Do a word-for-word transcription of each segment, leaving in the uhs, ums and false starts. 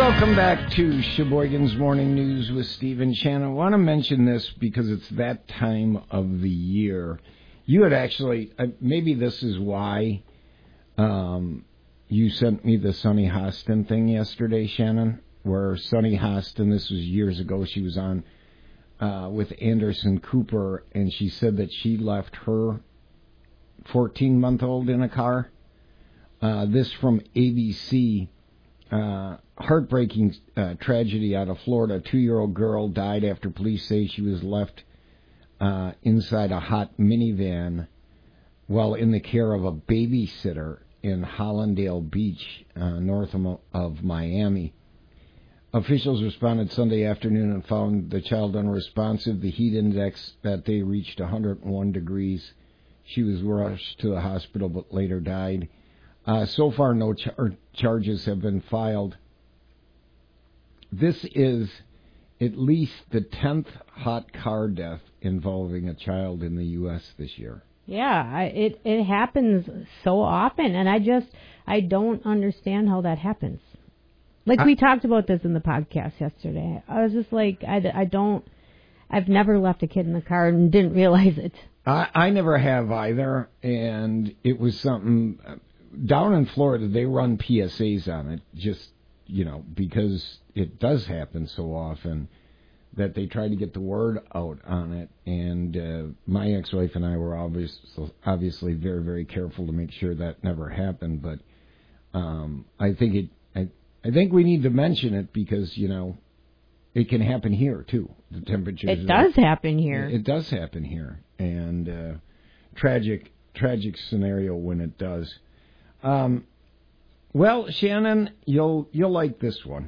Welcome back to Sheboygan's Morning News with Steve and Shannon. I want to mention this because it's that time of the year. You had actually, uh, maybe this is why um, you sent me the Sunny Hostin thing yesterday, Shannon, where Sunny Hostin, this was years ago, she was on uh, with Anderson Cooper, and she said that she left her fourteen-month-old in a car. Uh, this from A B C. Uh, heartbreaking uh, tragedy out of Florida. A two-year-old girl died after police say she was left uh, inside a hot minivan while in the care of a babysitter in Hollandale Beach, uh, north of, of Miami. Officials responded Sunday afternoon and found the child unresponsive. The heat index that day reached one hundred one degrees. She was rushed to the hospital but later died. Uh, so far, no char- charges have been filed. This is at least the tenth hot car death involving a child in the U S this year. Yeah, I, it it happens so often, and I just I don't understand how that happens. Like I, we talked about this in the podcast yesterday. I was just like, I, I don't, I've never left a kid in the car and didn't realize it. I, I never have either, and it was something. Down in Florida, they run P S As on it, just, you know, because it does happen so often that they try to get the word out on it. And uh, my ex-wife and I were obvious, obviously very, very careful to make sure that never happened. But um, I think it, I, I think we need to mention it because, you know, it can happen here, too. The temperatures. It does are, happen here. It, it does happen here. And uh, tragic, tragic scenario when it does. Um, well, Shannon, you'll you'll like this one.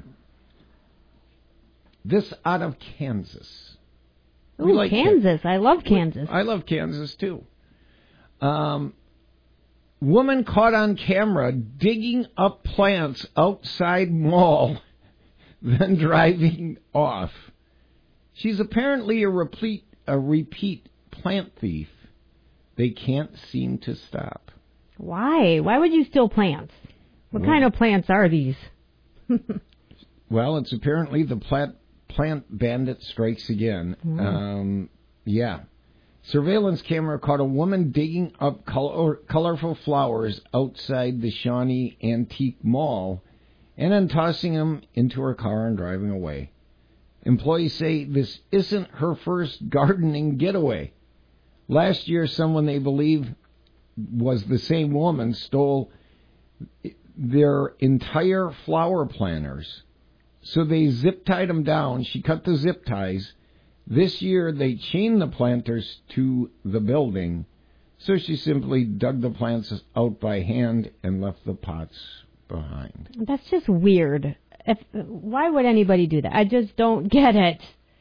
This out of Kansas. Ooh, like Kansas. Can- I love Kansas. I love Kansas, too. Um, woman caught on camera digging up plants outside mall, then driving off. She's apparently a repeat, a repeat plant thief. They can't seem to stop. Why? Why would you steal plants? What well, kind of plants are these? Well, it's apparently the plant, plant bandit strikes again. Mm. Um, yeah. Surveillance camera caught a woman digging up color, colorful flowers outside the Shawnee Antique Mall and then tossing them into her car and driving away. Employees say this isn't her first gardening getaway. Last year, someone they believe was the same woman stole their entire flower planters. So they zip-tied them down. She cut the zip ties. This year they chained the planters to the building. So she simply dug the plants out by hand and left the pots behind. That's just weird. If, why would anybody do that? I just don't get it.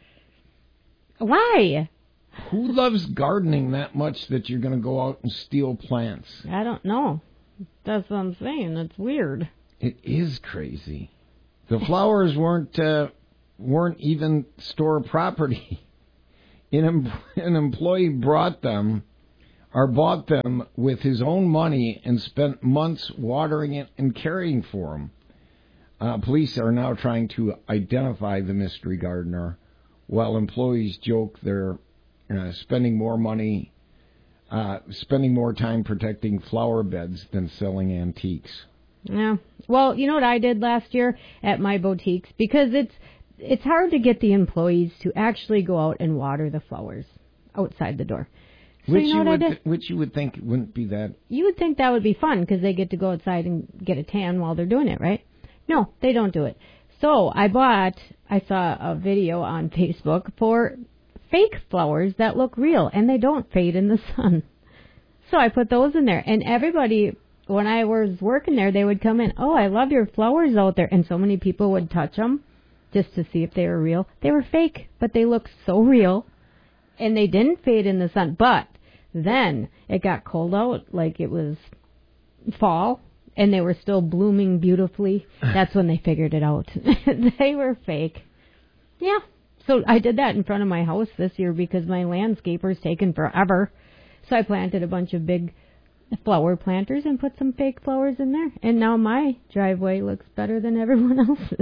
Why? Who loves gardening that much that you're going to go out and steal plants? I don't know. That's what I'm saying. It's weird. It is crazy. The flowers weren't uh, weren't even store property. An, an employee brought them or bought them with his own money and spent months watering it and caring for them. Uh, police are now trying to identify the mystery gardener, while employees joke they're Uh, spending more money, uh, spending more time protecting flower beds than selling antiques. Yeah. Well, you know what I did last year at my boutiques? Because it's it's hard to get the employees to actually go out and water the flowers outside the door. So which, you know you what would I did? Th- which you would think wouldn't be that... You would think that would be fun because they get to go outside and get a tan while they're doing it, right? No, they don't do it. So I bought, I saw a video on Facebook for fake flowers that look real, and they don't fade in the sun. So I put those in there, and everybody, when I was working there, they would come in, oh, I love your flowers out there, and so many people would touch them just to see if they were real. They were fake, but they looked so real, and they didn't fade in the sun. But then it got cold out, like it was fall, and they were still blooming beautifully. That's when they figured it out. They were fake. Yeah. So I did that in front of my house this year because my landscaper's taken forever. So I planted a bunch of big flower planters and put some fake flowers in there. And now my driveway looks better than everyone else's.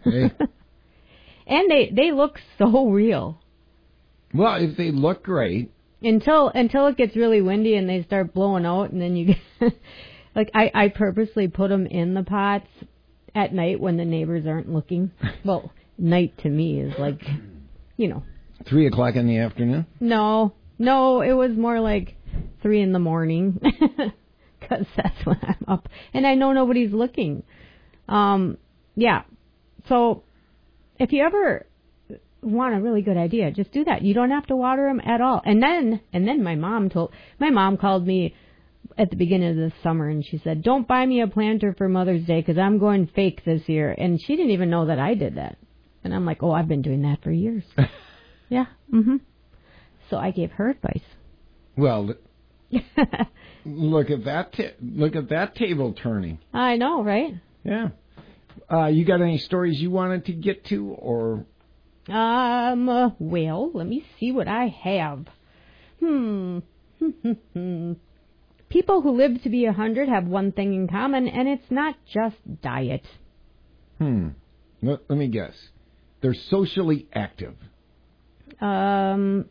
Hey. And they, they look so real. Well, if they look great. Until until it gets really windy and they start blowing out, and then you get, like, I, I purposely put them in the pots at night when the neighbors aren't looking. Well, night to me is like, you know. Three o'clock in the afternoon? No, no, it was more like three in the morning, because that's when I'm up, and I know nobody's looking. Um, yeah, so if you ever want a really good idea, just do that. You don't have to water them at all. And then, and then my mom told, my mom called me at the beginning of the summer, and she said, "Don't buy me a planter for Mother's Day because I'm going fake this year." And she didn't even know that I did that. And I'm like, "Oh, I've been doing that for years." Yeah. Mhm. So I gave her advice. Well, look at that! Ta- look at that table turning. I know, right? Yeah. Uh, you got any stories you wanted to get to, or? Um. Uh, well, let me see what I have. Hmm. People who live to be a hundred have one thing in common, and it's not just diet. Hmm. Let, let me guess. They're socially active. Um.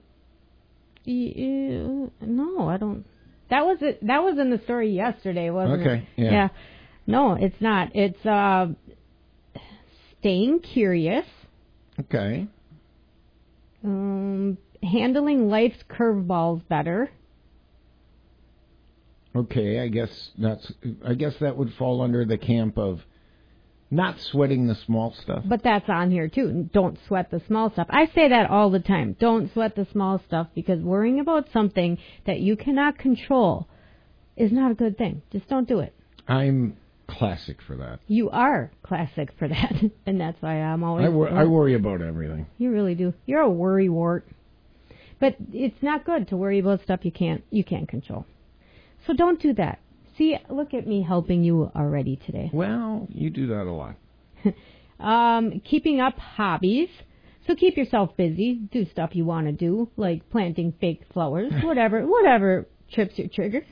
Y- no, I don't. That was it. That was in the story yesterday, wasn't okay, it? Okay. Yeah. Yeah. No, it's not. It's uh, staying curious. Okay. Um, handling life's curveballs better. Okay, I guess that's. I guess that would fall under the camp of not sweating the small stuff. But that's on here too. Don't sweat the small stuff. I say that all the time. Don't sweat the small stuff, because worrying about something that you cannot control is not a good thing. Just don't do it. I'm classic for that. You are classic for that, and that's why I'm always. I, wor- I worry about everything. You really do. You're a worry wart. But it's not good to worry about stuff you can't you can't control. So don't do that. See, look at me helping you already today. Well, you do that a lot. um, keeping up hobbies. So keep yourself busy. Do stuff you want to do, like planting fake flowers, whatever, whatever trips your trigger.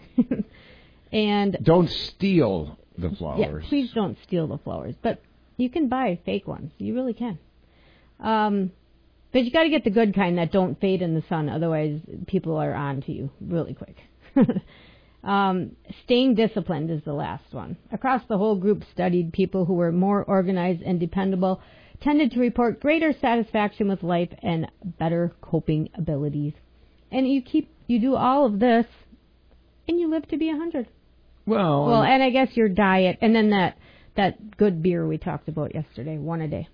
And don't steal the flowers. Yeah, please don't steal the flowers. But you can buy fake ones. You really can. Um, but you got to get the good kind that don't fade in the sun. Otherwise, people are on to you really quick. Um, staying disciplined is the last one. Across the whole group studied, people who were more organized and dependable tended to report greater satisfaction with life and better coping abilities. And you keep, you do all of this, and you live to be a hundred. Well, well, and I guess your diet, and then that that good beer we talked about yesterday, one a day.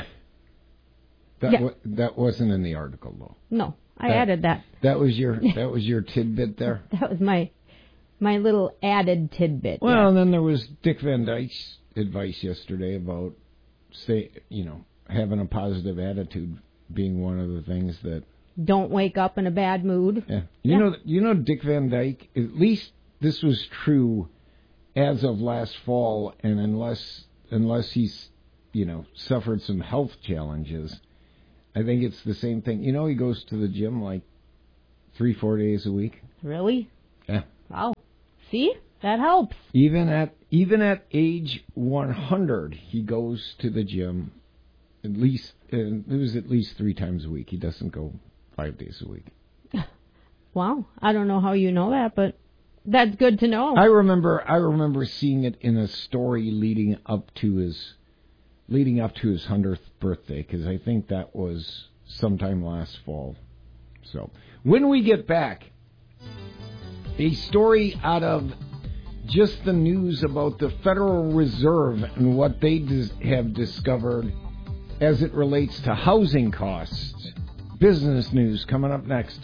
that yeah. w- that wasn't in the article, though. No, I that, added that. That was your that was your tidbit there. That was my. My little added tidbit. Well, yeah. And then there was Dick Van Dyke's advice yesterday about, say, you know, having a positive attitude being one of the things that. Don't wake up in a bad mood. Yeah. You yeah. know, you know, Dick Van Dyke. At least this was true as of last fall, and unless unless he's, you know, suffered some health challenges, I think it's the same thing. You know, he goes to the gym like three, four days a week. Really? Yeah. Wow. See? That helps. Even at even at age one hundred, he goes to the gym at least, uh, it was at least three times a week. He doesn't go five days a week. Wow. I don't know how you know that, but that's good to know. I remember I remember seeing it in a story leading up to his leading up to his hundredth birthday, because I think that was sometime last fall. So, when we get back, a story out of just the news about the Federal Reserve and what they dis- have discovered as it relates to housing costs. Business news coming up next.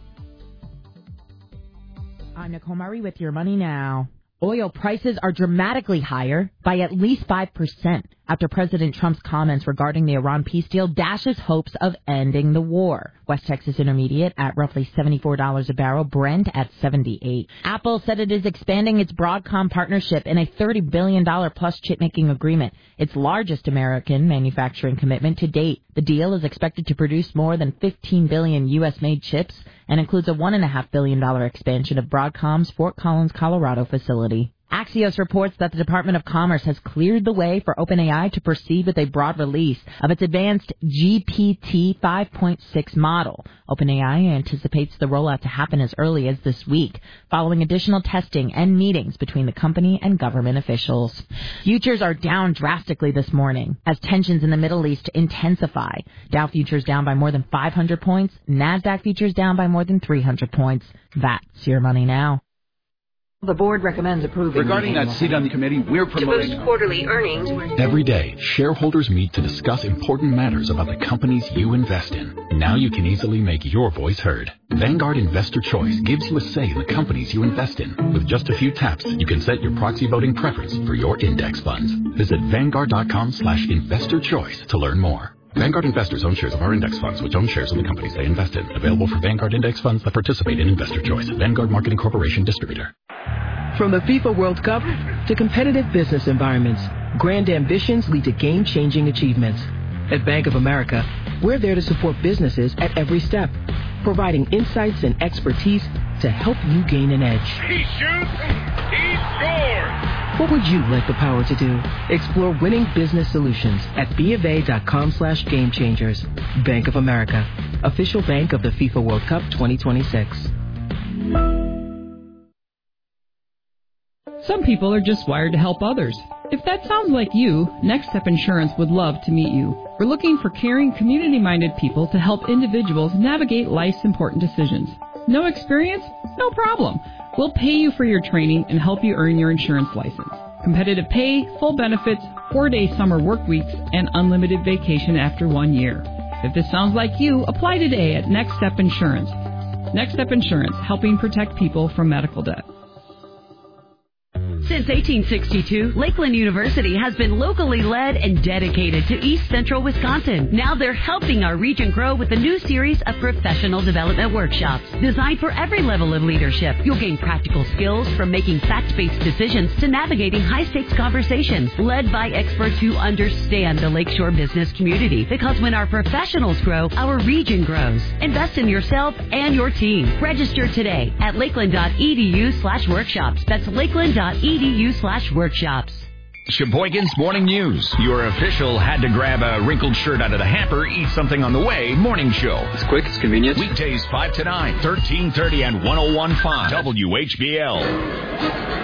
I'm Nicole Murray with Your Money Now. Oil prices are dramatically higher by at least five percent after President Trump's comments regarding the Iran peace deal dashes hopes of ending the war. West Texas Intermediate at roughly seventy-four dollars a barrel, Brent at seventy-eight. Apple said it is expanding its Broadcom partnership in a thirty billion dollars plus chip-making agreement, its largest American manufacturing commitment to date. The deal is expected to produce more than fifteen billion U S-made chips and includes a one point five billion dollars expansion of Broadcom's Fort Collins, Colorado facility. Axios reports that the Department of Commerce has cleared the way for OpenAI to proceed with a broad release of its advanced G P T five point six model. OpenAI anticipates the rollout to happen as early as this week, following additional testing and meetings between the company and government officials. Futures are down drastically this morning as tensions in the Middle East intensify. Dow futures down by more than five hundred points, NASDAQ futures down by more than three hundred points. That's your money now. The board recommends approving. Regarding that seat on the committee, we're promoting. To boost quarterly earnings. Every day, shareholders meet to discuss important matters about the companies you invest in. Now you can easily make your voice heard. Vanguard Investor Choice gives you a say in the companies you invest in. With just a few taps, you can set your proxy voting preference for your index funds. Visit Vanguard.com slash investor choice to learn more. Vanguard investors own shares of our index funds, which own shares of the companies they invest in. Available for Vanguard index funds that participate in Investor Choice. Vanguard Marketing Corporation Distributor. From the FIFA World Cup to competitive business environments, grand ambitions lead to game-changing achievements. At Bank of America, we're there to support businesses at every step, providing insights and expertise to help you gain an edge. He shoots, he scores! What would you like the power to do? Explore winning business solutions at BofA.com slash game changers. Bank of America, official bank of the FIFA World Cup twenty twenty-six. Some people are just wired to help others. If that sounds like you, Next Step Insurance would love to meet you. We're looking for caring, community-minded people to help individuals navigate life's important decisions. No experience? No problem. We'll pay you for your training and help you earn your insurance license. Competitive pay, full benefits, four-day summer work weeks, and unlimited vacation after one year. If this sounds like you, apply today at Next Step Insurance. Next Step Insurance, helping protect people from medical debt. Since eighteen sixty-two, Lakeland University has been locally led and dedicated to East Central Wisconsin. Now they're helping our region grow with a new series of professional development workshops designed for every level of leadership. You'll gain practical skills from making fact-based decisions to navigating high-stakes conversations led by experts who understand the Lakeshore business community. Because when our professionals grow, our region grows. Invest in yourself and your team. Register today at lakeland.edu slash workshops. That's lakeland.edu slash workshops. Sheboygan's Morning News. Your official had to grab a wrinkled shirt out of the hamper, eat something on the way. Morning show. It's quick, it's convenient. Weekdays five to nine, thirteen thirty and one oh one point five W H B L.